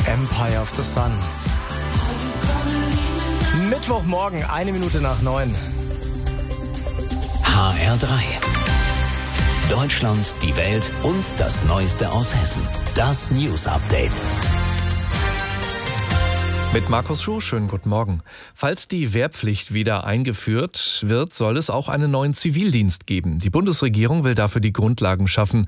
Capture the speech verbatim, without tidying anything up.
Empire of the Sun. Mittwochmorgen, eine Minute nach neun. H R drei. Deutschland, die Welt und das Neueste aus Hessen. Das News Update. Mit Markus Schuh, schönen guten Morgen. Falls die Wehrpflicht wieder eingeführt wird, soll es auch einen neuen Zivildienst geben. Die Bundesregierung will dafür die Grundlagen schaffen.